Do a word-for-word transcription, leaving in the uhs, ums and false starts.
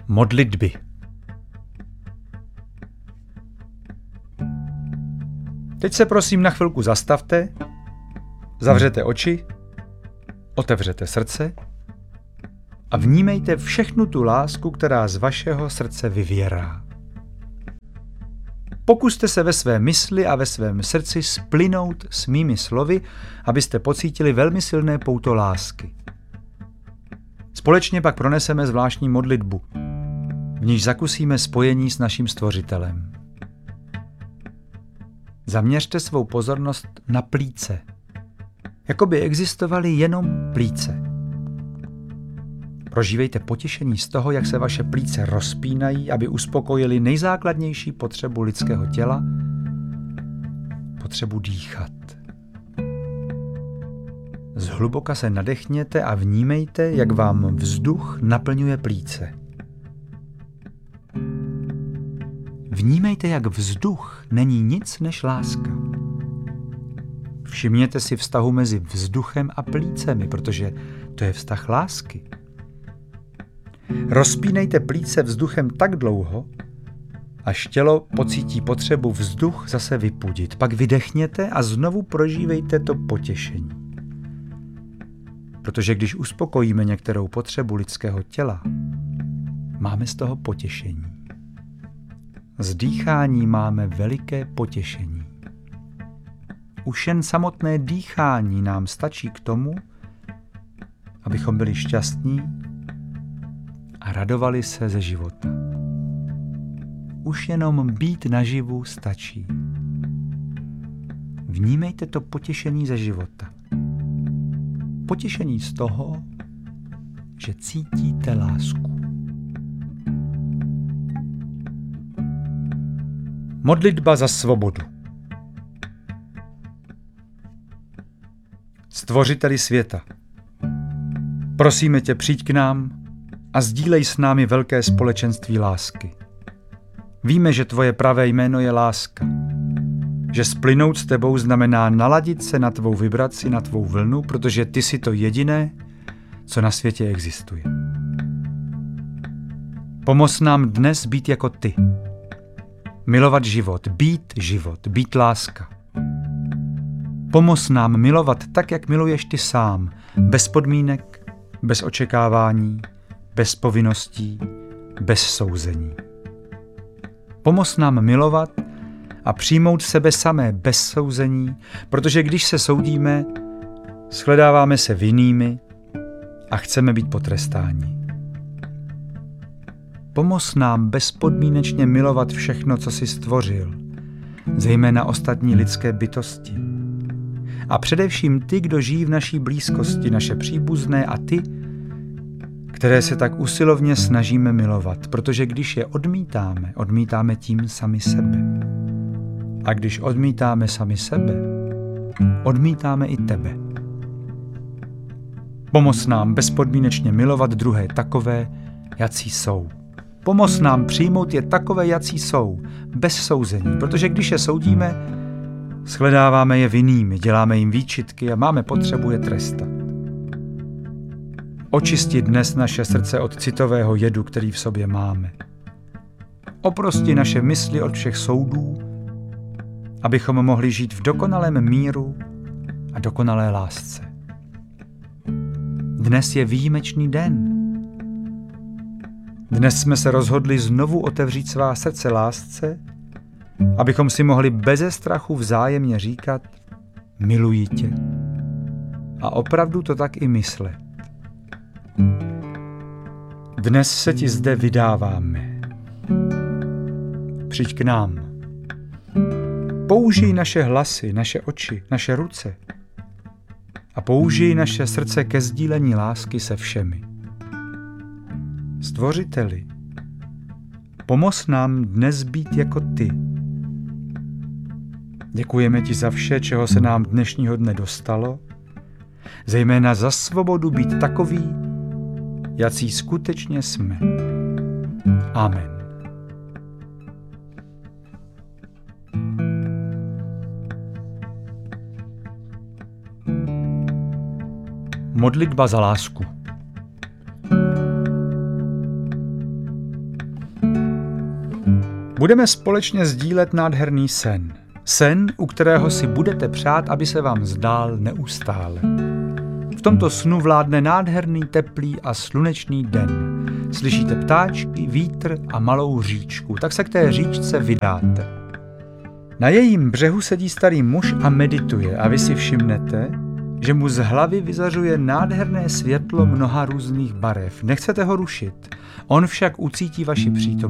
Modlitby. Teď se prosím na chvilku zastavte, zavřete oči, otevřete srdce a vnímejte všechnu tu lásku, která z vašeho srdce vyvěrá. Pokuste se ve své mysli a ve svém srdci splynout s mými slovy, abyste pocítili velmi silné pouto lásky. Společně pak proneseme zvláštní modlitbu, v níž zakusíme spojení s naším Stvořitelem. Zaměřte svou pozornost na plíce, jako by existovaly jenom plíce. Prožívejte potěšení z toho, jak se vaše plíce rozpínají, aby uspokojili nejzákladnější potřebu lidského těla, potřebu dýchat. Zhluboka se nadechněte a vnímejte, jak vám vzduch naplňuje plíce. Vnímejte, jak vzduch není nic než láska. Všimněte si vztahu mezi vzduchem a plícemi, protože to je vztah lásky. Rozpínejte plíce vzduchem tak dlouho, až tělo pocítí potřebu vzduch zase vypudit. Pak vydechněte a znovu prožívejte to potěšení. Protože když uspokojíme některou potřebu lidského těla, máme z toho potěšení. Z dýchání máme veliké potěšení. Už jen samotné dýchání nám stačí k tomu, abychom byli šťastní a radovali se ze života. Už jenom být naživu stačí. Vnímejte to potěšení ze života. Potěšení z toho, že cítíte lásku. Modlitba za svobodu. Stvořiteli světa, prosíme tě, přijď k nám a sdílej s námi velké společenství lásky. Víme, že tvoje pravé jméno je láska, že splynout s tebou znamená naladit se na tvou vibraci, na tvou vlnu, protože ty jsi to jediné, co na světě existuje. Pomoz nám dnes být jako ty. Milovat život, být život, být láska. Pomoz nám milovat tak, jak miluješ ty sám, bez podmínek, bez očekávání, bez povinností, bez souzení. Pomoz nám milovat a přijmout sebe samé bez souzení, protože když se soudíme, shledáváme se vinnými a chceme být potrestáni. Pomoz nám bezpodmínečně milovat všechno, co jsi stvořil, zejména ostatní lidské bytosti. A především ty, kdo žijí v naší blízkosti, naše příbuzné a ty, které se tak usilovně snažíme milovat, protože když je odmítáme, odmítáme tím sami sebe. A když odmítáme sami sebe, odmítáme i tebe. Pomoz nám bezpodmínečně milovat druhé takové, jací jsou. Pomoz nám přijmout je takové, jací jsou, bez souzení, protože když je soudíme, shledáváme je vinnými, děláme jim výčitky a máme potřebu je trestat. Očisti dnes naše srdce od citového jedu, který v sobě máme. Oprosti naše mysli od všech soudů, abychom mohli žít v dokonalém míru a dokonalé lásce. Dnes je výjimečný den. Dnes jsme se rozhodli znovu otevřít svá srdce lásce, abychom si mohli beze strachu vzájemně říkat miluji tě. A opravdu to tak i myslet. Dnes se ti zde vydáváme. Přijď k nám. Použij naše hlasy, naše oči, naše ruce a použij naše srdce ke sdílení lásky se všemi. Stvořiteli, pomoz nám dnes být jako ty. Děkujeme ti za vše, čeho se nám dnešního dne dostalo, zejména za svobodu být takový, jací skutečně jsme. Amen. Modlitba za lásku. Budeme společně sdílet nádherný sen. Sen, u kterého si budete přát, aby se vám zdál neustále. V tomto snu vládne nádherný, teplý a slunečný den. Slyšíte ptáčky, vítr a malou říčku, tak se k té říčce vydáte. Na jejím břehu sedí starý muž a medituje a vy si všimnete, že mu z hlavy vyzařuje nádherné světlo mnoha různých barev. Nechcete ho rušit, on však ucítí vaši přítomnost.